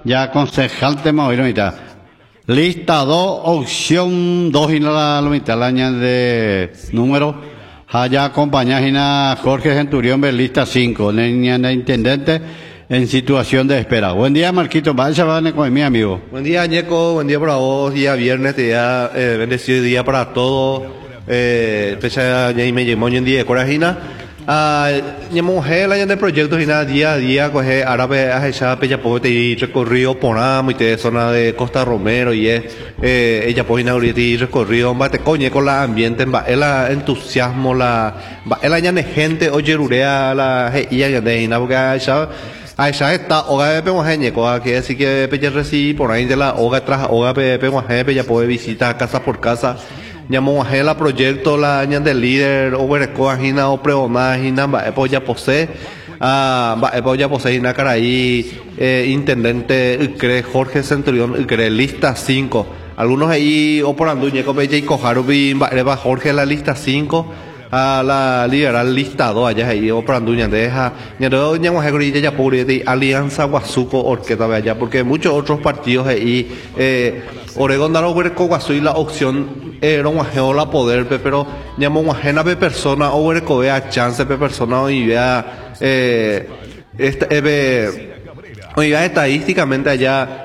ya concejal tema hoy, mitad. Lista 2, opción 2 y la mitad, la año de número. Ya acompaña Jorge Centurión, lista 5, niña de intendente en situación de espera. Buen día, Marquito. Vaya, con mi amigo. Buen día, Ñeco. Buen día para vos. Día viernes, día bendecido día para todos. Fecha ya me llamó en día de Corajina. Ña mujer la de proyectos y nada día a día coge árabe a esa peña pote y recorrido por y de zona de Costa Romero y ella pues inauguró y recorrido bate coñe con la ambiente el entusiasmo el año de gente oye rurea la ella de ina porque Aisha está hoga de peguajeñe que así que peña recibe por ahí de la hoga tras hoga peguajeñe peña puede visitar casa por casa. Llamamos a la proyecto la año del líder o vercoagina o preonagina ya posee ya posee na caraí intendente Jorge Centurión lista 5 algunos ahí o por anduñe como y cojaron va Jorge la lista 5 a la liberal lista 2 allá ahí o por anduña deja ñamos a grilla ya por Alianza Guasuco Orqueta allá porque muchos otros partidos ahí Oregón Daro Huerco Guasú y la opción era un la poder pero llamo una persona o Huerco vea chance persona y vea oiga, estadísticamente allá,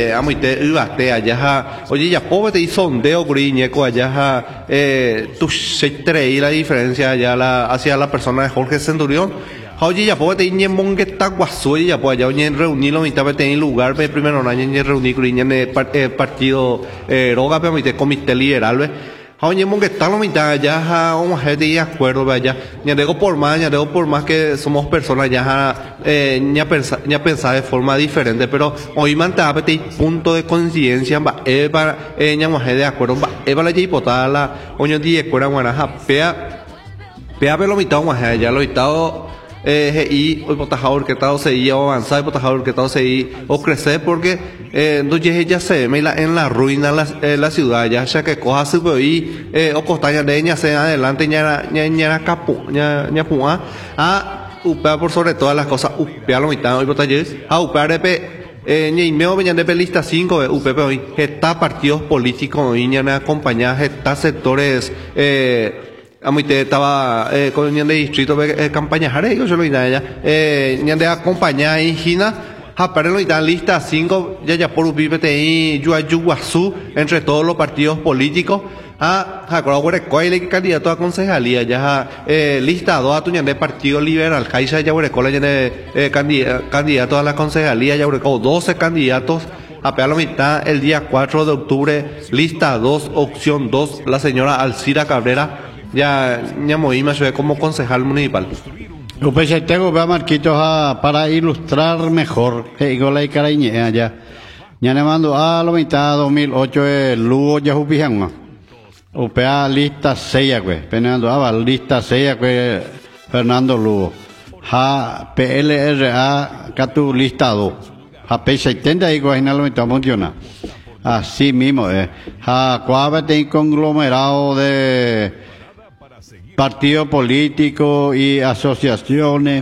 allá, oye, ya pobre y sondeo griñeco allá, tu y la diferencia allá hacia la persona de Jorge Centurión. Oye, ya pobre y ñemón que está guaso, ya pues allá, oye, reunirlo, mitad de tener lugar, primero no hay reunir griña en el partido, roga, pero comité liberal, Oye, que está la mitad, ya vamos a de acuerdo, ya digo por más que somos personas, ya pensar de forma diferente, pero hoy mantaba punto de coincidencia, para de acuerdo, la hipotada la, oño de acuerdo, guanaja, pea, lo mitad, ya lo estado, y hoy potajador que estado seguía o avanzar, potajador que estado seguía o crecer porque entonces ya se ve en la ruina la ciudad ya que coja su y o costaña de ella se adelante ña pua upea por sobre todas las cosas upea lo mitad hoy potajador upea de ña meo veñan de lista 5 UPP hoy está partidos políticos hoy ña acompañadas está sectores a mí te estaba con el distrito de campaña jare yo lo ina ella de acompañar y Gina aparelo y dan lista 5 ya por UPPTI Yuguazú entre todos los partidos políticos que candidato a concejalía ya lista 2 a tuñan de partido liberal Caixa ya candidato a la concejalía ya 12 candidatos a pegar la mitad el día 4 de octubre lista 2 opción 2 la señora Alcira Cabrera ya Moima se ve como concejal municipal. Pues tengo Marquitos para ilustrar mejor la cariñea ya le mando a la mitad 2008 el Lugo ya jupijan upea lista 6 Fernando lista 6 Fernando Lugo PLRA catu lista 2 P70 ahí la mitad funciona así mismo cuávete conglomerado de partidos políticos y asociaciones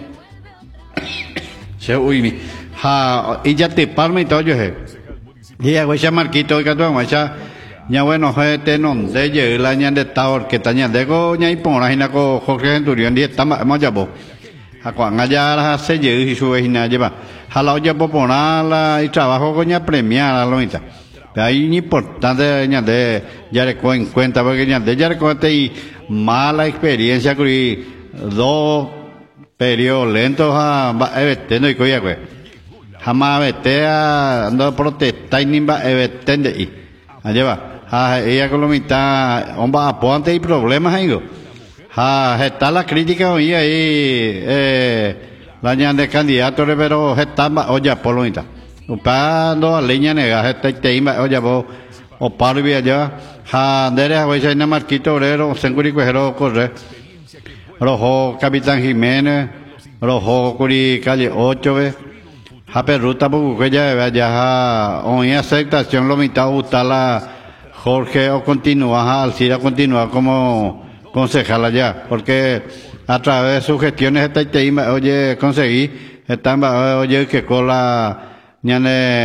y ya te palma y todo yo y ya voy a Marquito que tú ya bueno te no de llegar la ñan de estado que taña de ña y por ahí con Jorge Centurión y está más ya vos cuando allá hace y su vecina lleva jalao ya por la y trabajo con ña premiada lo mitad hay importante de ya le en cuenta porque ya le cuenta y mala experiencia con 2 periodos lentos no y coya jamás vete ando protestar ni va evitende y allá va ella con la mitad hombre aponte y problemas ahí está la crítica hoy ahí la ñan de candidato pero está oye por lo mitad upando a leña nega este ima oye vos o parvi allá derecha voy a ir a Marquito Obrero Senguri Cuejero corre rojo Capitán Jiménez rojo Curi calle 8 Ruta porque ya hoy aceptación lo mitad gusta la Jorge o continúa Alcira continúa como concejal allá porque a través de sus gestiones oye conseguí oye que con la ñane